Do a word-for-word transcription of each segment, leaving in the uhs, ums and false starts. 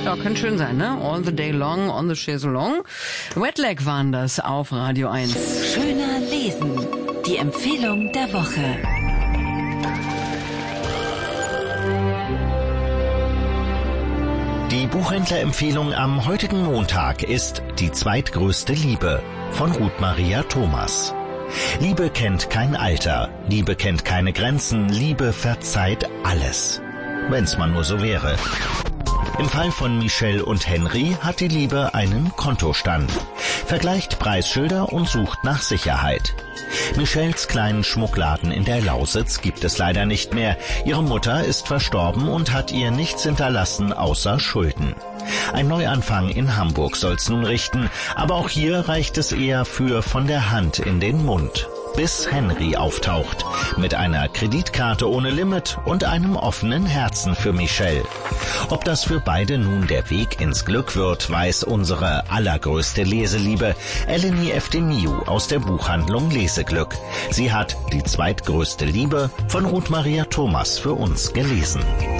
Ja, könnte schön sein, ne? All the day long, on the chaiselong. Wetlag waren das auf Radio eins. Schöner lesen. Die Empfehlung der Woche. Die Buchhändlerempfehlung am heutigen Montag ist Die zweitgrößte Liebe von Ruth Maria Thomas. Liebe kennt kein Alter, Liebe kennt keine Grenzen, Liebe verzeiht alles. Wenn's mal nur so wäre. Im Fall von Michelle und Henry hat die Liebe einen Kontostand, vergleicht Preisschilder und sucht nach Sicherheit. Michelles kleinen Schmuckladen in der Lausitz gibt es leider nicht mehr. Ihre Mutter ist verstorben und hat ihr nichts hinterlassen außer Schulden. Ein Neuanfang in Hamburg soll's nun richten, aber auch hier reicht es eher für von der Hand in den Mund. Bis Henry auftaucht, mit einer Kreditkarte ohne Limit und einem offenen Herzen für Michelle. Ob das für beide nun der Weg ins Glück wird, weiß unsere allergrößte Leseliebe, Eleni Eftemiou aus der Buchhandlung Leseglück. Sie hat Die zweitgrößte Liebe von Ruth Maria Thomas für uns gelesen.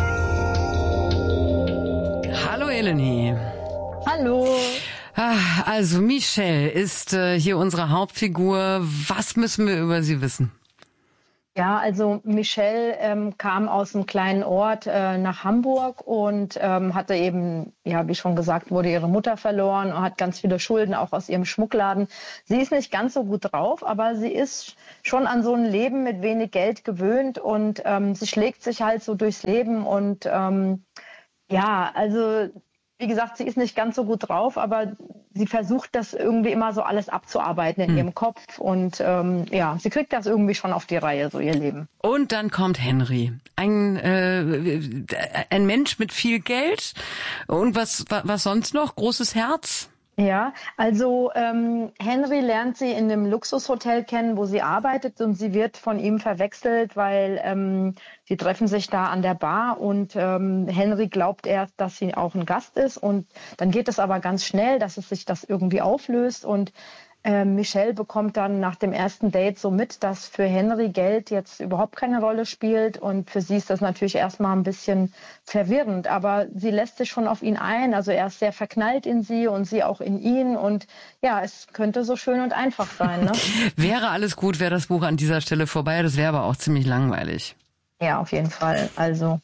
Hallo Eleni. Hallo. Also Michelle ist äh, hier unsere Hauptfigur. Was müssen wir über sie wissen? Ja, also Michelle ähm, kam aus einem kleinen Ort äh, nach Hamburg und ähm, hatte eben, ja, wie schon gesagt, wurde ihre Mutter verloren und hat ganz viele Schulden, auch aus ihrem Schmuckladen. Sie ist nicht ganz so gut drauf, aber sie ist schon an so ein Leben mit wenig Geld gewöhnt und ähm, sie schlägt sich halt so durchs Leben und ähm, ja, also wie gesagt, sie ist nicht ganz so gut drauf, aber sie versucht das irgendwie immer so alles abzuarbeiten in hm. ihrem Kopf und ähm, ja, sie kriegt das irgendwie schon auf die Reihe, so ihr Leben. Und dann kommt Henry, ein äh, ein Mensch mit viel Geld und was was sonst noch? Großes Herz? Ja, also ähm, Henry lernt sie in einem Luxushotel kennen, wo sie arbeitet und sie wird von ihm verwechselt, weil ähm, sie treffen sich da an der Bar und ähm, Henry glaubt erst, dass sie auch ein Gast ist und dann geht es aber ganz schnell, dass es sich das irgendwie auflöst und äh, Michelle bekommt dann nach dem ersten Date so mit, dass für Henry Geld jetzt überhaupt keine Rolle spielt und für sie ist das natürlich erstmal ein bisschen verwirrend, aber sie lässt sich schon auf ihn ein, also er ist sehr verknallt in sie und sie auch in ihn und ja, es könnte so schön und einfach sein. Ne? Wäre alles gut, wäre das Buch an dieser Stelle vorbei, das wäre aber auch ziemlich langweilig. Ja, auf jeden Fall. Also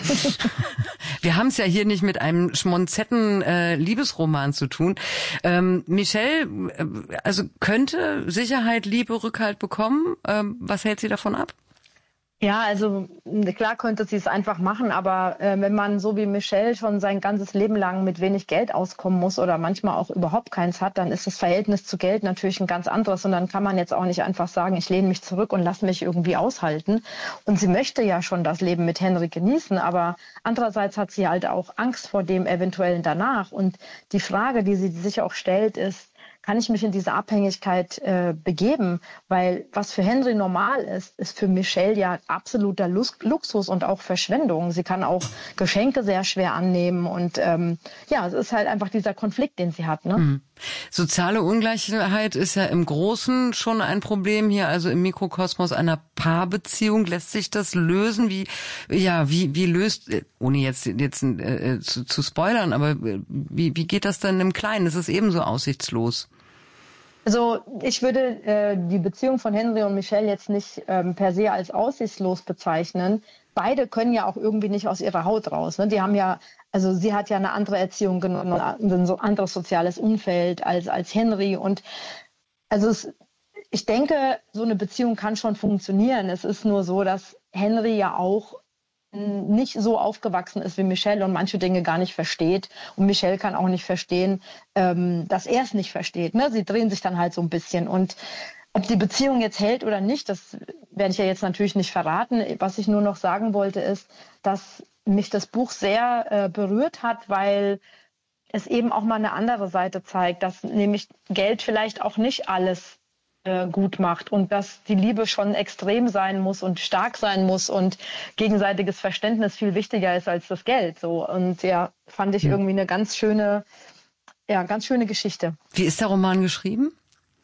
wir haben es ja hier nicht mit einem schmonzetten äh, Liebesroman zu tun. Ähm, Michelle, äh, also könnte Sicherheit, Liebe, Rückhalt bekommen. Ähm, was hält sie davon ab? Ja, also klar könnte sie es einfach machen, aber äh, wenn man so wie Michelle schon sein ganzes Leben lang mit wenig Geld auskommen muss oder manchmal auch überhaupt keins hat, dann ist das Verhältnis zu Geld natürlich ein ganz anderes und dann kann man jetzt auch nicht einfach sagen, ich lehne mich zurück und lasse mich irgendwie aushalten. Und sie möchte ja schon das Leben mit Henry genießen, aber andererseits hat sie halt auch Angst vor dem Eventuellen danach. Und die Frage, die sie sich auch stellt, ist, kann ich mich in diese Abhängigkeit äh, begeben? Weil was für Henry normal ist, ist für Michelle ja absoluter Lux- Luxus und auch Verschwendung. Sie kann auch Geschenke sehr schwer annehmen und ähm, ja, es ist halt einfach dieser Konflikt, den sie hat. Ne? Mhm. Soziale Ungleichheit ist ja im Großen schon ein Problem hier, also im Mikrokosmos einer Paarbeziehung. Lässt sich das lösen? Wie, ja, wie, wie löst, ohne jetzt, jetzt äh, zu, zu spoilern, aber wie, wie geht das denn im Kleinen? Ist es ebenso aussichtslos? Also ich würde äh, die Beziehung von Henry und Michelle jetzt nicht ähm, per se als aussichtslos bezeichnen. Beide können ja auch irgendwie nicht aus ihrer Haut raus. Ne? Die haben ja, also sie hat ja eine andere Erziehung genommen, ein so anderes soziales Umfeld als als Henry. Und also es, ich denke, so eine Beziehung kann schon funktionieren. Es ist nur so, dass Henry ja auch nicht so aufgewachsen ist wie Michelle und manche Dinge gar nicht versteht. Und Michelle kann auch nicht verstehen, ähm, dass er es nicht versteht. Ne? Sie drehen sich dann halt so ein bisschen. Und ob die Beziehung jetzt hält oder nicht, das werde ich ja jetzt natürlich nicht verraten. Was ich nur noch sagen wollte, ist, dass mich das Buch sehr äh, berührt hat, weil es eben auch mal eine andere Seite zeigt, dass nämlich Geld vielleicht auch nicht alles gut macht und dass die Liebe schon extrem sein muss und stark sein muss und gegenseitiges Verständnis viel wichtiger ist als das Geld. So und ja, fand ich irgendwie eine ganz schöne, ja, ganz schöne Geschichte. Wie ist der Roman geschrieben?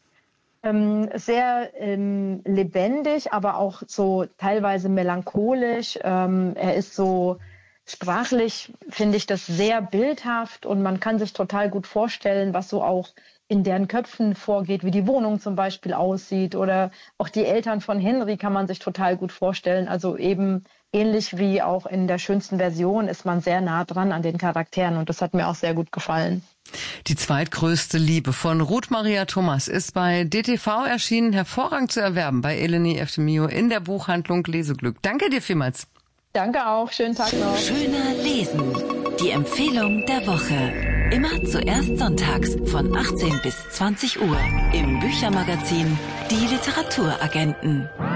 Ähm, sehr ähm, lebendig, aber auch so teilweise melancholisch. Ähm, er ist so sprachlich finde ich das sehr bildhaft und man kann sich total gut vorstellen, was so auch in deren Köpfen vorgeht, wie die Wohnung zum Beispiel aussieht oder auch die Eltern von Henry kann man sich total gut vorstellen. Also eben ähnlich wie auch in der schönsten Version ist man sehr nah dran an den Charakteren und das hat mir auch sehr gut gefallen. Die zweitgrößte Liebe von Ruth Maria Thomas ist bei D T V erschienen, hervorragend zu erwerben bei Eleni Efthimiou in der Buchhandlung Leseglück. Danke dir vielmals. Danke auch, schönen Tag noch. Schöner Lesen, die Empfehlung der Woche. Immer zuerst sonntags von achtzehn bis zwanzig Uhr im Büchermagazin Die Literaturagenten.